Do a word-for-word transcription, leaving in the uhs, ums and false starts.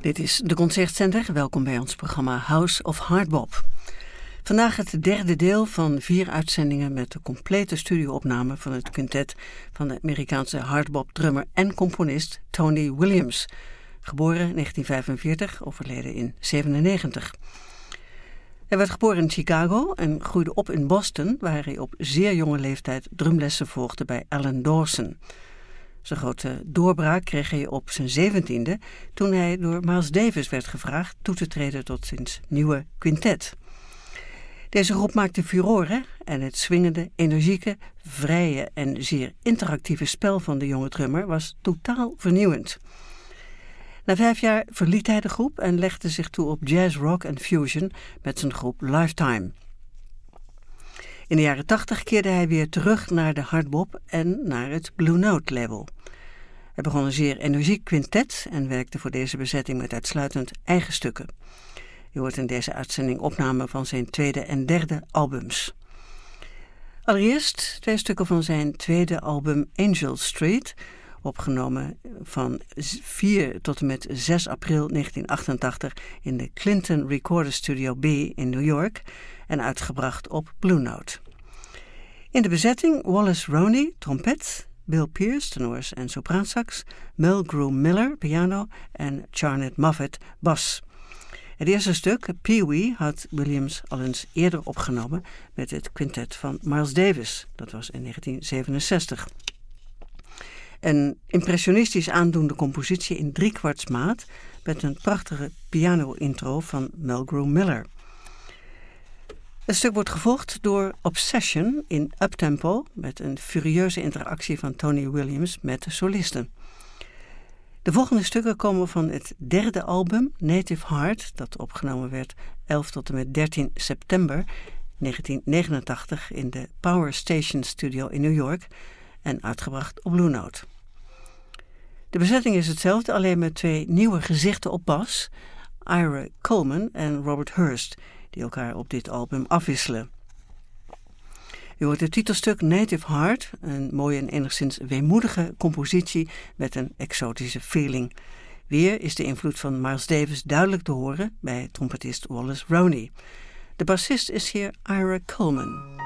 Dit is de Concertzender. Welkom bij ons programma House of Hardbop. Vandaag het derde deel van vier uitzendingen met de complete studioopname van het quintet van de Amerikaanse hardbop-drummer en componist Tony Williams. Geboren negentien vijfenveertig, overleden in zevenennegentig. Hij werd geboren in Chicago en groeide op in Boston, waar hij op zeer jonge leeftijd drumlessen volgde bij Alan Dawson. Zijn grote doorbraak kreeg hij op zijn zeventiende, toen hij door Miles Davis werd gevraagd toe te treden tot zijn nieuwe quintet. Deze groep maakte furoren en het swingende, energieke, vrije en zeer interactieve spel van de jonge drummer was totaal vernieuwend. Na vijf jaar verliet hij de groep en legde zich toe op jazz, rock en fusion met zijn groep Lifetime. In de jaren tachtig keerde hij weer terug naar de hardbop en naar het Blue Note label. Hij begon een zeer energiek quintet en werkte voor deze bezetting met uitsluitend eigen stukken. Je hoort in deze uitzending opnamen van zijn tweede en derde albums. Allereerst twee stukken van zijn tweede album Angel Street, opgenomen van vier tot en met zes april negentien achtentachtig in de Clinton Recorder Studio B in New York en uitgebracht op Blue Note. In de bezetting Wallace Roney, trompet, Bill Pierce, tenors en sopraansax, Mulgrew Miller, piano en Charnet Moffett, bas. Het eerste stuk, Pee-wee, had Williams al eens eerder opgenomen met het quintet van Miles Davis. Dat was in negentien zevenenzestig. Een impressionistisch aandoende compositie in driekwartsmaat met een prachtige piano-intro van Mulgrew Miller. Het stuk wordt gevolgd door Obsession in uptempo met een furieuze interactie van Tony Williams met de solisten. De volgende stukken komen van het derde album Native Heart, dat opgenomen werd elf tot en met dertien september negentien negenentachtig in de Power Station Studio in New York en uitgebracht op Blue Note. De bezetting is hetzelfde, alleen met twee nieuwe gezichten op bas, Ira Coleman en Robert Hurst, die elkaar op dit album afwisselen. U hoort het titelstuk Native Heart, een mooie en enigszins weemoedige compositie met een exotische feeling. Weer is de invloed van Miles Davis duidelijk te horen bij trompetist Wallace Roney. De bassist is hier Ira Coleman.